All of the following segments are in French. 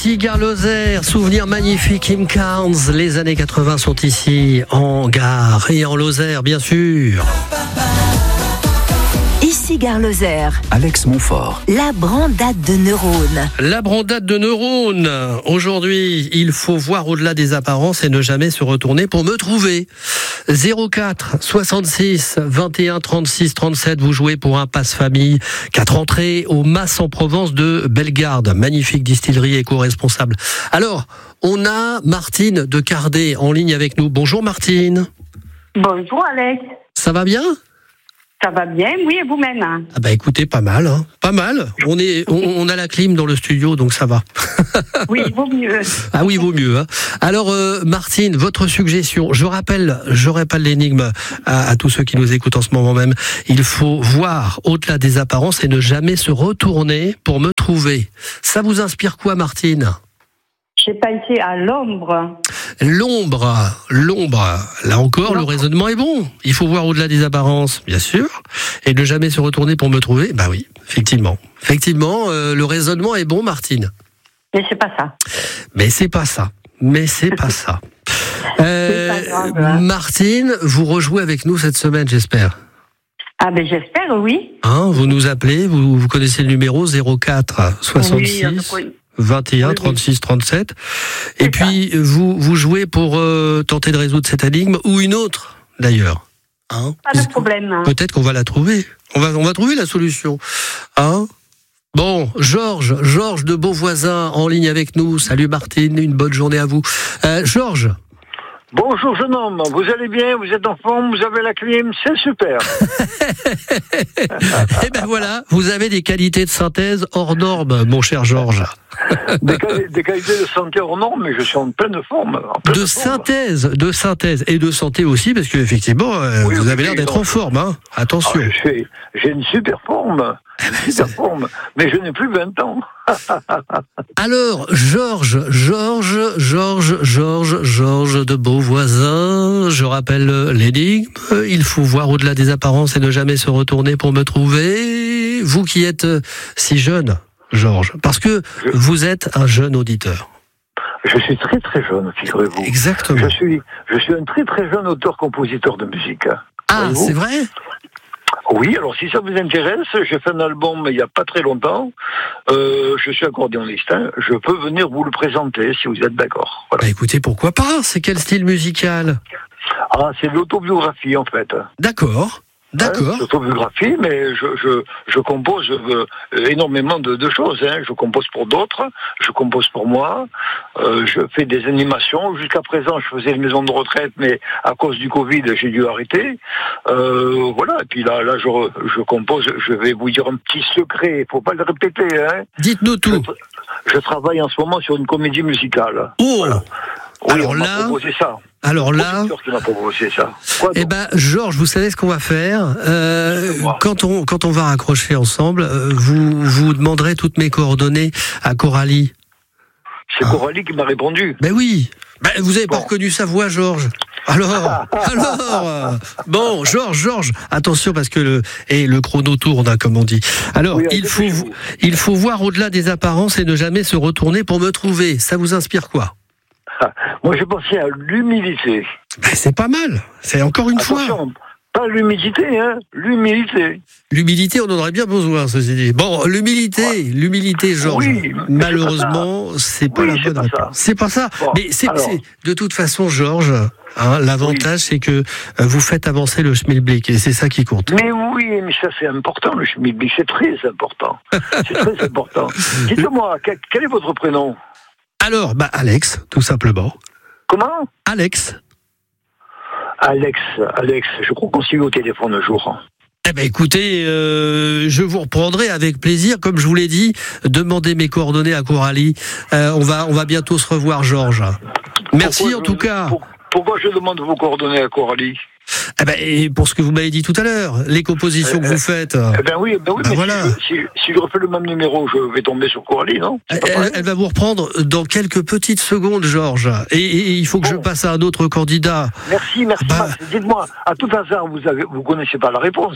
Ici Gare Lozère, souvenir magnifique, Kim Carnes. Les années 80 sont ici, en Gare et en Lozère, bien sûr. Ici Gare Lozère. Alex Montfort. La brandade de neurones. La brandade de neurones. Aujourd'hui, il faut voir au-delà des apparences et ne jamais se retourner pour me trouver. 04 66 21 36 37. Vous jouez pour un passe-famille. 4 entrées au Mas en Provence de Bellegarde. Magnifique distillerie éco-responsable. Alors, on a Martine de Cardet en ligne avec nous. Bonjour Martine. Bonjour Alex. Ça va bien ? Ça va bien, oui, et vous-même? Ah bah écoutez, pas mal, hein. Pas mal. On a la clim dans le studio, donc ça va. Oui, il vaut mieux. Ah oui, il vaut mieux. Hein. Alors Martine, votre suggestion. Je répète l'énigme à tous ceux qui nous écoutent en ce moment même. Il faut voir au-delà des apparences et ne jamais se retourner pour me trouver. Ça vous inspire quoi, Martine ? J'ai pensé à l'ombre. L'ombre. Là encore, le raisonnement est bon. Il faut voir au-delà des apparences, bien sûr, et ne jamais se retourner pour me trouver. Bah oui, effectivement. Le raisonnement est bon, Martine. Mais c'est pas ça. C'est pas ça. C'est pas grave. Martine, vous rejouez avec nous cette semaine, j'espère. Ah ben j'espère, oui. Vous nous appelez, vous connaissez le numéro 04 66 21 36 37. Et puis vous jouez pour tenter de résoudre cette énigme ou une autre d'ailleurs. Pas de problème. Peut-être qu'on va la trouver. On va trouver la solution. Bon, Georges de Beauvoisin en ligne avec nous. Salut Martine, une bonne journée à vous. Georges. Bonjour jeune homme, vous allez bien, vous êtes en forme, vous avez la clim, c'est super. Et ben voilà, vous avez des qualités de synthèse hors normes, mon cher Georges. Des qualités de santé hors normes, mais je suis en pleine forme. Synthèse et de santé aussi, parce que effectivement, vous avez l'air d'être en forme, hein. Attention. J'ai une super forme. Mais je n'ai plus 20 ans. Alors, Georges de Beauvoisin, je rappelle l'énigme, il faut voir au-delà des apparences et ne jamais se retourner pour me trouver. Vous qui êtes si jeune, Georges, parce que vous êtes un jeune auditeur. Je suis très très jeune, figurez-vous. Exactement. Je suis un très très jeune auteur-compositeur de musique. Ah, c'est vrai ? Oui, alors si ça vous intéresse, j'ai fait un album il n'y a pas très longtemps. Je suis accordéoniste. Je peux venir vous le présenter si vous êtes d'accord. Voilà. Bah écoutez, pourquoi pas ? C'est quel style musical ? C'est l'autobiographie en fait. D'accord. L'autobiographie, mais je compose énormément de choses. Je compose pour d'autres, je compose pour moi. Je fais des animations. Jusqu'à présent, je faisais une maison de retraite, mais à cause du Covid, j'ai dû arrêter. Voilà. Et puis là, je compose. Je vais vous dire un petit secret. Il faut pas le répéter. Dites-nous tout. Je travaille en ce moment sur une comédie musicale. Oh. Voilà. Oui, Alors là. proposé ça. Qui m'a proposé ça. Georges, vous savez ce qu'on va faire quand on va raccrocher ensemble, vous demanderez toutes mes coordonnées à Coralie. C'est Coralie qui m'a répondu. Ben oui. Vous avez pas reconnu sa voix, Georges. Alors. Bon, Georges, attention parce que le chrono tourne, comme on dit. Alors, oui, il faut voir au-delà des apparences et ne jamais se retourner pour me trouver. Ça vous inspire quoi ? Moi, je pensais à l'humilité. C'est pas mal. C'est encore une fois. Pas l'humidité, l'humilité. L'humilité, on en aurait bien besoin, ceci dit. Bon, l'humilité, Georges. Oui, malheureusement, c'est pas la bonne réponse. C'est pas ça. Bon, mais c'est de toute façon, Georges, l'avantage, c'est que vous faites avancer le schmilblick, et c'est ça qui compte. Mais oui, mais ça, c'est important, le schmilblick. C'est très important. C'est très important. Dites-moi, quel est votre prénom ? Alors, Alex, tout simplement. Comment ? Alex, je crois qu'on s'est eu au téléphone un jour. Écoutez, je vous reprendrai avec plaisir. Comme je vous l'ai dit, demandez mes coordonnées à Coralie. On va bientôt se revoir, Georges. Merci en tout cas. Pourquoi je demande vos coordonnées à Coralie ? Eh ben, et pour ce que vous m'avez dit tout à l'heure, les compositions que vous faites. Oui, mais voilà. si je refais le même numéro, je vais tomber sur Coralie, non? Elle va vous reprendre dans quelques petites secondes, Georges. Et il faut que je passe à un autre candidat. Merci, Max. Dites-moi, à tout hasard, vous connaissez pas la réponse.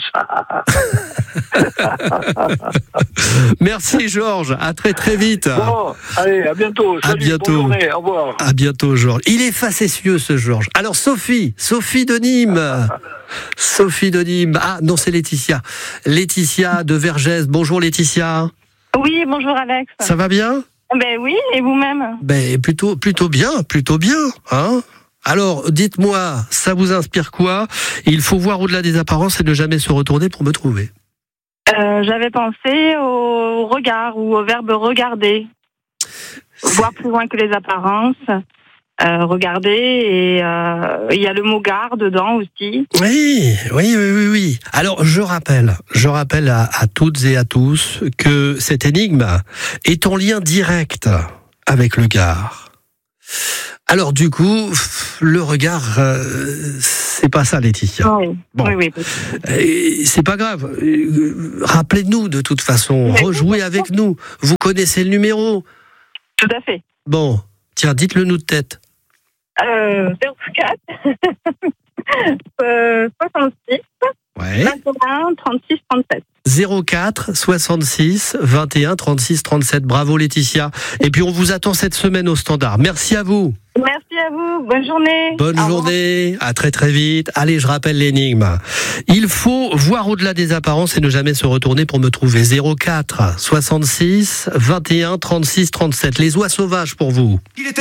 Merci, Georges. À très très vite. Bon, allez, à bientôt. Salut, à bientôt. Bonne journée, au revoir. À bientôt, Georges. Il est facétieux, ce Georges. Alors, Sophie de Nîmes. Sophie de Nîmes. Ah, non, c'est Laetitia. Laetitia de Vergès. Bonjour, Laetitia. Oui, bonjour, Alex. Ça va bien? Ben oui, et vous-même? Ben, plutôt bien, hein? Alors, dites-moi, ça vous inspire quoi? Il faut voir au-delà des apparences et ne jamais se retourner pour me trouver. J'avais pensé au regard ou au verbe regarder. Voir plus loin que les apparences. Regarder et il y a le mot gare dedans aussi. Oui. Alors je rappelle à toutes et à tous que cette énigme est en lien direct avec le Gard. Alors du coup, le regard, c'est pas ça, Laetitia. Oui. Bon. Oui. C'est pas grave. Rappelez-nous de toute façon, rejouez avec nous. Vous connaissez le numéro? Tout à fait. Bon, tiens, dites-le nous de tête. 04 66 21 36 37. 04 66 21 36 37. Bravo, Laetitia. Et puis on vous attend cette semaine au standard. Merci à vous. Merci à vous. Bonne journée. Bonne journée. À très très vite. Allez, je rappelle l'énigme. Il faut voir au-delà des apparences et ne jamais se retourner pour me trouver. 04 66 21 36 37. Les oies sauvages pour vous.